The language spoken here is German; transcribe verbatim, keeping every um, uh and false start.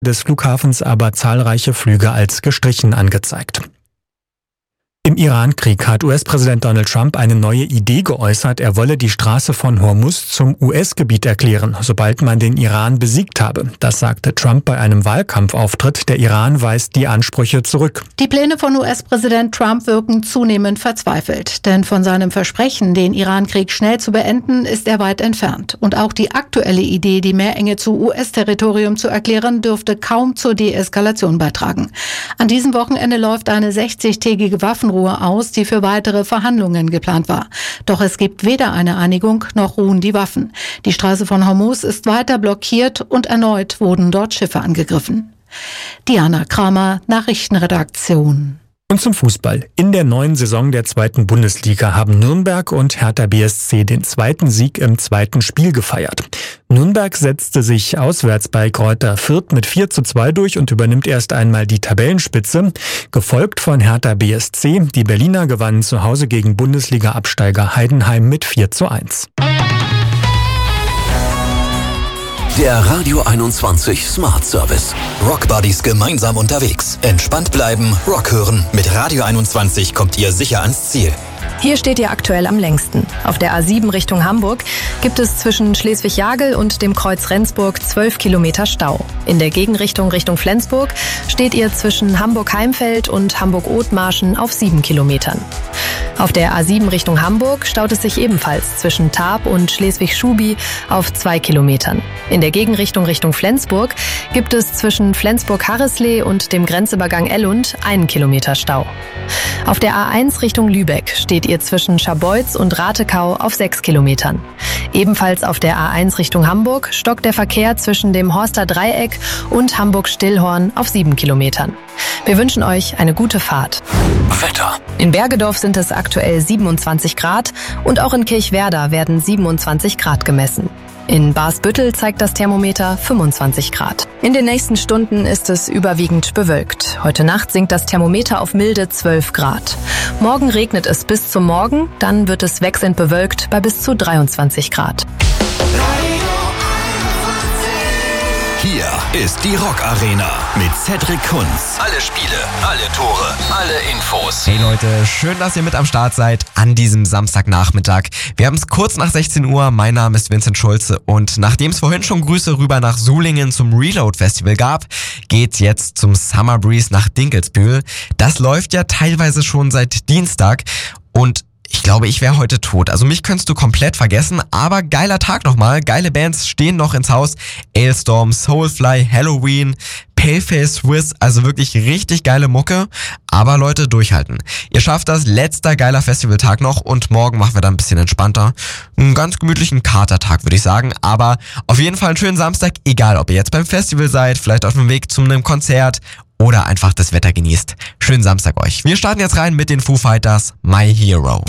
des Flughafens aber zahlreiche Flüge als gestrichen angezeigt. Im Iran-Krieg hat U S-Präsident Donald Trump eine neue Idee geäußert. Er wolle die Straße von Hormuz zum U S-Gebiet erklären, sobald man den Iran besiegt habe. Das sagte Trump bei einem Wahlkampfauftritt. Der Iran weist die Ansprüche zurück. Die Pläne von U S-Präsident Trump wirken zunehmend verzweifelt. Denn von seinem Versprechen, den Iran-Krieg schnell zu beenden, ist er weit entfernt. Und auch die aktuelle Idee, die Meerenge zu U S-Territorium zu erklären, dürfte kaum zur Deeskalation beitragen. An diesem Wochenende läuft eine sechzigtägige Waffenruhe aus, die für weitere Verhandlungen geplant war. Doch es gibt weder eine Einigung noch ruhen die Waffen. Die Straße von Hormuz ist weiter blockiert und erneut wurden dort Schiffe angegriffen. Diana Kramer, Nachrichtenredaktion. Und zum Fußball. In der neuen Saison der zweiten Bundesliga haben Nürnberg und Hertha B S C den zweiten Sieg im zweiten Spiel gefeiert. Nürnberg setzte sich auswärts bei Greuther Fürth mit vier zu zwei durch und übernimmt erst einmal die Tabellenspitze, gefolgt von Hertha B S C. Die Berliner gewannen zu Hause gegen Bundesliga-Absteiger Heidenheim mit vier zu eins. Der Radio einundzwanzig Smart Service. Rock Buddies gemeinsam unterwegs. Entspannt bleiben, Rock hören. Mit Radio einundzwanzig kommt ihr sicher ans Ziel. Hier steht ihr aktuell am längsten. Auf der A sieben Richtung Hamburg gibt es zwischen Schleswig-Jagel und dem Kreuz Rendsburg zwölf Kilometer Stau. In der Gegenrichtung Richtung Flensburg steht ihr zwischen Hamburg-Heimfeld und Hamburg-Othmarschen auf sieben Kilometern. Auf der A sieben Richtung Hamburg staut es sich ebenfalls zwischen Tarp und Schleswig-Schubi auf zwei Kilometern. In der Gegenrichtung Richtung Flensburg gibt es zwischen Flensburg-Harrisley und dem Grenzübergang Ellund einen Kilometer Stau. Auf der A eins Richtung Lübeck steht ihr zwischen Scharbeutz und Ratekau auf sechs Kilometern. Ebenfalls auf der A eins Richtung Hamburg stockt der Verkehr zwischen dem Horster Dreieck und Hamburg-Stillhorn auf sieben Kilometern. Wir wünschen euch eine gute Fahrt. Wetter. In Bergedorf sind es aktuell siebenundzwanzig Grad und auch in Kirchwerder werden siebenundzwanzig Grad gemessen. In Barsbüttel zeigt das Thermometer fünfundzwanzig Grad. In den nächsten Stunden ist es überwiegend bewölkt. Heute Nacht sinkt das Thermometer auf milde zwölf Grad. Morgen regnet es bis zum Morgen, dann wird es wechselnd bewölkt bei bis zu dreiundzwanzig Grad. Hier ist die Rock Arena mit Cedric Kunz. Alle Spiele, alle Tore, alle Infos. Hey Leute, schön, dass ihr mit am Start seid an diesem Samstagnachmittag. Wir haben es kurz nach sechzehn Uhr. Mein Name ist Vincent Schulze und nachdem es vorhin schon Grüße rüber nach Sulingen zum Reload Festival gab, geht's jetzt zum Summer Breeze nach Dinkelsbühl. Das läuft ja teilweise schon seit Dienstag und ich glaube, ich wäre heute tot. Also mich könntest du komplett vergessen, aber geiler Tag nochmal. Geile Bands stehen noch ins Haus. Ailstorm, Soulfly, Halloween, Paleface Swiss, also wirklich richtig geile Mucke. Aber Leute, durchhalten. Ihr schafft das, letzter geiler Festivaltag noch und morgen machen wir dann ein bisschen entspannter. Einen ganz gemütlichen Katertag, würde ich sagen. Aber auf jeden Fall einen schönen Samstag, egal ob ihr jetzt beim Festival seid, vielleicht auf dem Weg zu einem Konzert oder einfach das Wetter genießt. Schönen Samstag euch. Wir starten jetzt rein mit den Foo Fighters, My Hero.